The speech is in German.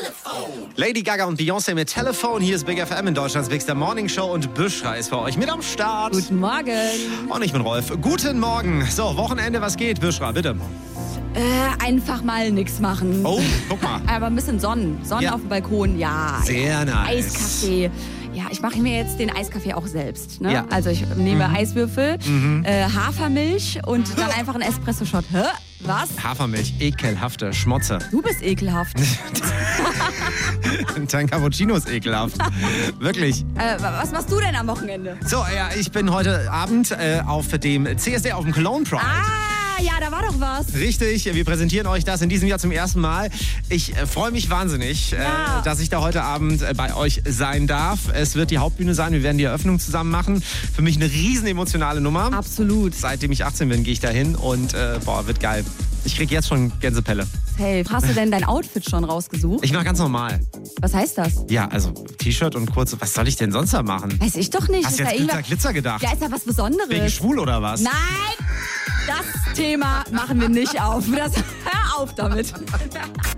Lady Gaga und Beyoncé mit Telefon. Hier ist Big FM in Deutschlands Bigster Morning Show und Büschra ist für euch mit am Start. Guten Morgen. Und ich bin Rolf. Guten Morgen. So, Wochenende, was geht? Büschra, bitte. Einfach mal nichts machen. Oh, guck mal. Aber ein bisschen Sonnen Ja. auf dem Balkon, ja. Sehr nice. Eiskaffee. Ja, ich mache mir jetzt den Eiskaffee auch selbst. Ne? Ja. Also ich nehme Eiswürfel, Hafermilch und dann einfach einen Espresso-Shot. Hä? Was? Hafermilch, ekelhafte Schmotze. Du bist ekelhaft. Dein Cappuccino ist ekelhaft. Wirklich. Was machst du denn am Wochenende? So, ja, ich bin heute Abend auf dem CSD, auf dem Cologne Pride. Ja, da war doch was. Richtig, wir präsentieren euch das in diesem Jahr zum ersten Mal. Ich freue mich wahnsinnig, Ja. dass ich da heute Abend bei euch sein darf. Es wird die Hauptbühne sein, wir werden die Eröffnung zusammen machen. Für mich eine riesen emotionale Nummer. Absolut. Seitdem ich 18 bin, gehe ich da hin und wird geil. Ich kriege jetzt schon Gänsepelle. Hey, hast du denn dein Outfit schon rausgesucht? Ich mache ganz normal. Was heißt das? Ja, also T-Shirt und kurze. Was soll ich denn sonst da machen? Weiß ich doch nicht. Hast du Ist jetzt da Glitzer, irgendwas- Glitzer gedacht? Ja, ist da was Besonderes? Wegen schwul oder was? Nein, das Thema machen wir nicht auf. Hör auf damit.